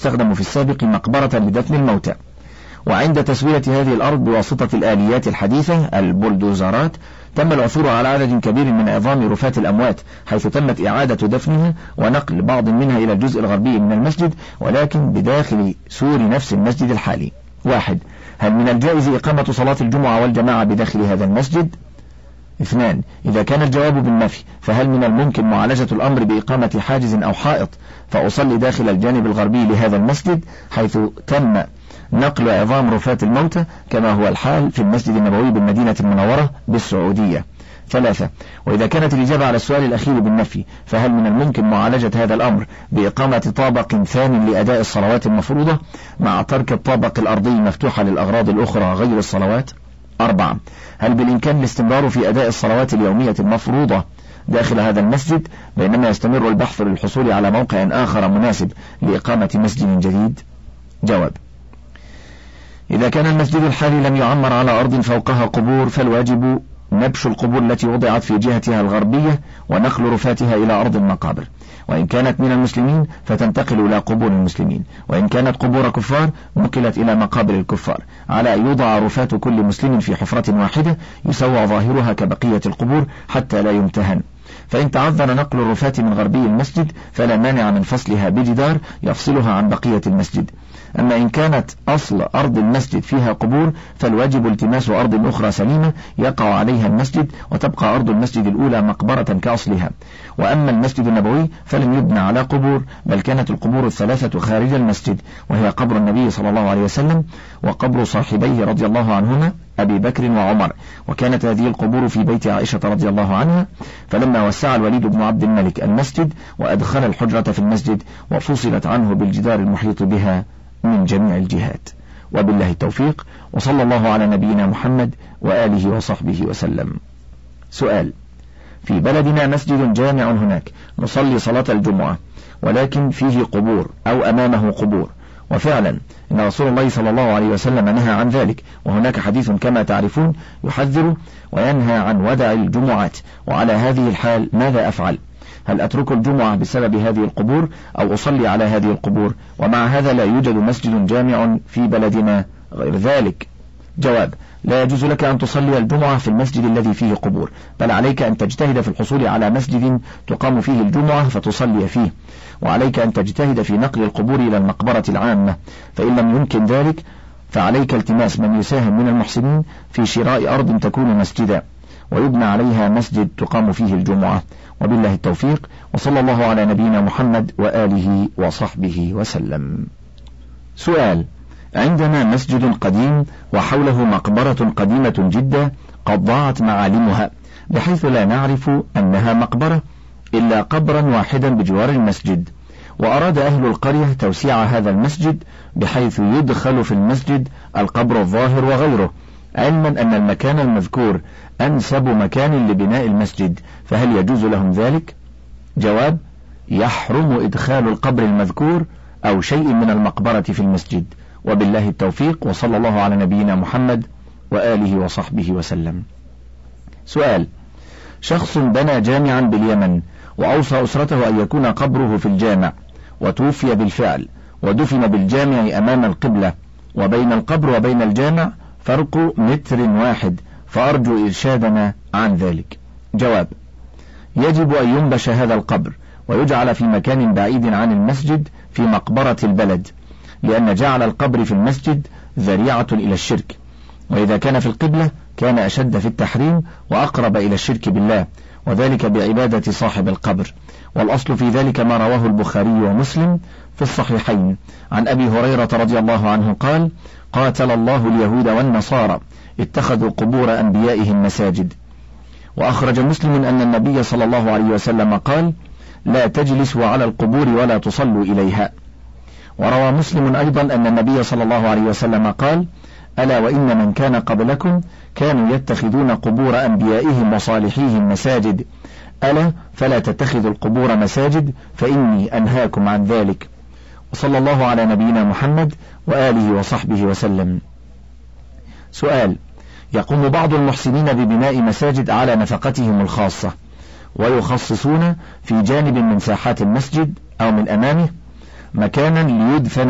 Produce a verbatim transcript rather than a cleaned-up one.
تستخدم في السابق مقبرة لدفن الموتى. وعند تسوية هذه الأرض بواسطة الآليات الحديثة البولدوزرات تم العثور على عدد كبير من عظام رفات الأموات، حيث تمت إعادة دفنها ونقل بعض منها إلى الجزء الغربي من المسجد، ولكن بداخل سور نفس المسجد الحالي. واحد، هل من الجائز إقامة صلاة الجمعة والجماعة بداخل هذا المسجد؟ اثنان، إذا كان الجواب بالنفي فهل من الممكن معالجة الأمر بإقامة حاجز أو حائط فأصلي داخل الجانب الغربي لهذا المسجد حيث تم نقل عظام رفات الموتى كما هو الحال في المسجد النبوي بالمدينة المنورة بالسعودية؟ ثلاثة، وإذا كانت الإجابة على السؤال الأخير بالنفي فهل من الممكن معالجة هذا الأمر بإقامة طابق ثاني لأداء الصلوات المفروضة مع ترك الطابق الأرضي مفتوحة للأغراض الأخرى غير الصلوات؟ أربعة، هل بالإمكان الاستمرار في أداء الصلوات اليومية المفروضة داخل هذا المسجد بينما يستمر البحث للحصول على موقع آخر مناسب لإقامة مسجد جديد؟ جواب: إذا كان المسجد الحالي لم يعمر على أرض فوقها قبور فالواجب نبش القبور التي وضعت في جهتها الغربية ونقل رفاتها إلى أرض المقابر، وإن كانت من المسلمين فتنتقل إلى قبور المسلمين، وإن كانت قبور كفار نقلت إلى مقابر الكفار، على أن يوضع رفات كل مسلم في حفرة واحدة يسوى ظاهرها كبقية القبور حتى لا يمتهن. فإن تعذر نقل الرفات من غربي المسجد فلا مانع من فصلها بجدار يفصلها عن بقية المسجد. أما إن كانت أصل أرض المسجد فيها قبور فالواجب التماس أرض أخرى سليمة يقع عليها المسجد وتبقى أرض المسجد الأولى مقبرة كأصلها. وأما المسجد النبوي فلم يبنى على قبور، بل كانت القبور الثلاثة خارج المسجد، وهي قبر النبي صلى الله عليه وسلم وقبر صاحبيه رضي الله عنهما أبي بكر وعمر، وكانت هذه القبور في بيت عائشة رضي الله عنها، فلما وسع الوليد بن عبد الملك المسجد وأدخل الحجرة في المسجد وفصلت عنه بالجدار المحيط بها من جميع الجهات. وبالله التوفيق، وصلى الله على نبينا محمد وآله وصحبه وسلم. سؤال: في بلدنا مسجد جامع هناك نصلي صلاة الجمعة ولكن فيه قبور أو أمامه قبور، وفعلا إن رسول الله صلى الله عليه وسلم نهى عن ذلك، وهناك حديث كما تعرفون يحذر وينهى عن ودع الجمعات، وعلى هذه الحال ماذا أفعل؟ هل أترك الجمعة بسبب هذه القبور أو أصلي على هذه القبور؟ ومع هذا لا يوجد مسجد جامع في بلدنا غير ذلك. جواب: لا يجوز لك أن تصلي الجمعة في المسجد الذي فيه قبور، بل عليك أن تجتهد في الحصول على مسجد تقام فيه الجمعة فتصلي فيه، وعليك أن تجتهد في نقل القبور إلى المقبرة العامة، فإن لم يمكن ذلك فعليك التماس من يساهم من المحسنين في شراء أرض تكون مسجدا ويبنى عليها مسجد تقام فيه الجمعة. وبالله التوفيق، وصلى الله على نبينا محمد وآله وصحبه وسلم. سؤال: عندنا مسجد قديم وحوله مقبرة قديمة جدا قد ضاعت معالمها بحيث لا نعرف أنها مقبرة إلا قبرا واحدا بجوار المسجد، وأراد أهل القرية توسيع هذا المسجد بحيث يدخل في المسجد القبر الظاهر وغيره، علما أن المكان المذكور أنسب مكان لبناء المسجد، فهل يجوز لهم ذلك؟ جواب: يحرم إدخال القبر المذكور أو شيء من المقبرة في المسجد. وبالله التوفيق، وصلى الله على نبينا محمد وآله وصحبه وسلم. سؤال: شخص بنى جامعا باليمن وأوصى أسرته أن يكون قبره في الجامع، وتوفي بالفعل ودفن بالجامع أمام القبلة، وبين القبر وبين الجامع فرق متر واحد، فأرجو إرشادنا عن ذلك. جواب: يجب أن ينبش هذا القبر ويجعل في مكان بعيد عن المسجد في مقبرة البلد، لأن جعل القبر في المسجد ذريعة إلى الشرك، وإذا كان في القبلة كان أشد في التحريم وأقرب إلى الشرك بالله، وذلك بعبادة صاحب القبر. والأصل في ذلك ما رواه البخاري ومسلم في الصحيحين عن أبي هريرة رضي الله عنه قال: قاتل الله اليهود والنصارى اتخذوا قبور أنبيائهم مساجد. وأخرج مسلم أن النبي صلى الله عليه وسلم قال: لا تجلسوا على القبور ولا تصلوا إليها. وروى مسلم أيضا أن النبي صلى الله عليه وسلم قال: ألا وإن من كان قبلكم كانوا يتخذون قبور أنبيائهم وصالحيهم مساجد، ألا فلا تتخذوا القبور مساجد فإني أنهاكم عن ذلك. وصلى الله على نبينا محمد وآله وصحبه وسلم. سؤال: يقوم بعض المحسنين ببناء مساجد على نفقتهم الخاصة، ويخصصون في جانب من ساحات المسجد أو من أمامه مكانا ليدفن